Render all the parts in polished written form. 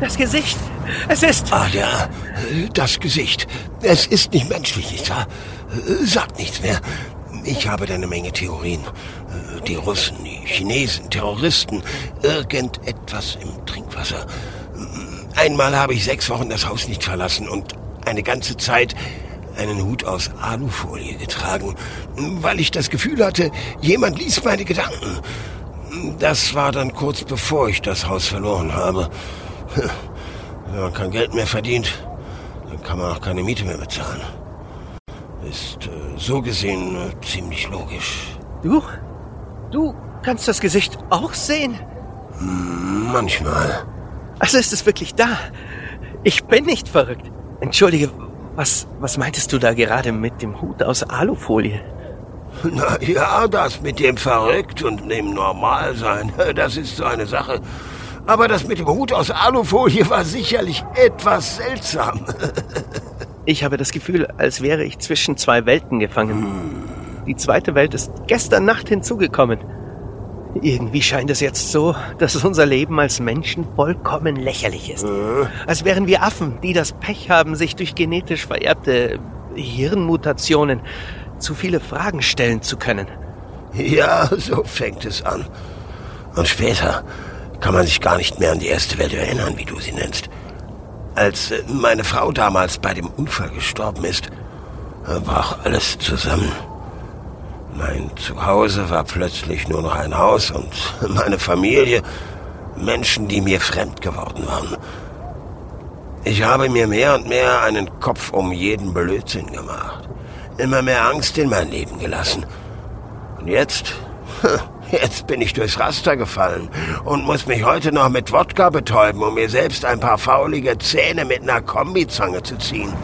Das Gesicht. Es ist... Ah ja, das Gesicht. Es ist nicht menschlich, nicht wahr? Sag nichts mehr. Ich habe da eine Menge Theorien. Die Russen, die Chinesen, Terroristen, irgendetwas im Trinkwasser. Einmal habe ich 6 Wochen das Haus nicht verlassen und eine ganze Zeit einen Hut aus Alufolie getragen, weil ich das Gefühl hatte, jemand liest meine Gedanken. Das war dann kurz bevor ich das Haus verloren habe. Wenn man kein Geld mehr verdient, dann kann man auch keine Miete mehr bezahlen. Ist so gesehen ziemlich logisch. Du kannst das Gesicht auch sehen? Manchmal. Also ist es wirklich da? Ich bin nicht verrückt. Entschuldige, was meintest du da gerade mit dem Hut aus Alufolie? Na ja, das mit dem Verrückt und dem Normalsein, das ist so eine Sache. Aber das mit dem Hut aus Alufolie war sicherlich etwas seltsam. Ich habe das Gefühl, als wäre ich zwischen 2 Welten gefangen. Die zweite Welt ist gestern Nacht hinzugekommen. Irgendwie scheint es jetzt so, dass unser Leben als Menschen vollkommen lächerlich ist. Als wären wir Affen, die das Pech haben, sich durch genetisch vererbte Hirnmutationen zu viele Fragen stellen zu können. Ja, so fängt es an. Und später kann man sich gar nicht mehr an die erste Welt erinnern, wie du sie nennst. Als meine Frau damals bei dem Unfall gestorben ist, brach alles zusammen. Mein Zuhause war plötzlich nur noch ein Haus und meine Familie, Menschen, die mir fremd geworden waren. Ich habe mir mehr und mehr einen Kopf um jeden Blödsinn gemacht. Immer mehr Angst in mein Leben gelassen. Und jetzt bin ich durchs Raster gefallen und muss mich heute noch mit Wodka betäuben, um mir selbst ein paar faulige Zähne mit einer Kombizange zu ziehen.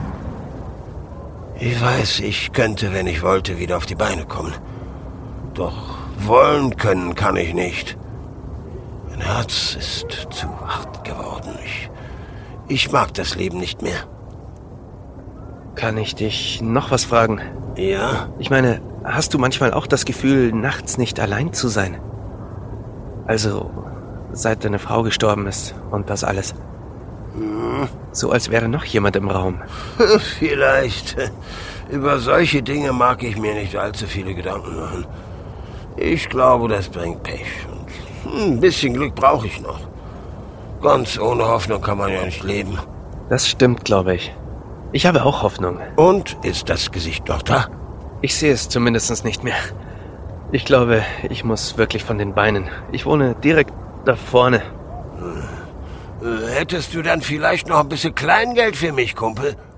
Ich weiß, ich könnte, wenn ich wollte, wieder auf die Beine kommen. Doch wollen können kann ich nicht. Mein Herz ist zu hart geworden. Ich mag das Leben nicht mehr. Kann ich dich noch was fragen? Ja? Ich meine, hast du manchmal auch das Gefühl, nachts nicht allein zu sein? Also, seit deine Frau gestorben ist und das alles. So als wäre noch jemand im Raum. Vielleicht. Über solche Dinge mag ich mir nicht allzu viele Gedanken machen. Ich glaube, das bringt Pech. Und ein bisschen Glück brauche ich noch. Ganz ohne Hoffnung kann man ja nicht leben. Das stimmt, glaube ich. Ich habe auch Hoffnung. Und ist das Gesicht noch da? Ich sehe es zumindest nicht mehr. Ich glaube, ich muss wirklich von den Beinen. Ich wohne direkt da vorne. Hättest du dann vielleicht noch ein bisschen Kleingeld für mich, Kumpel?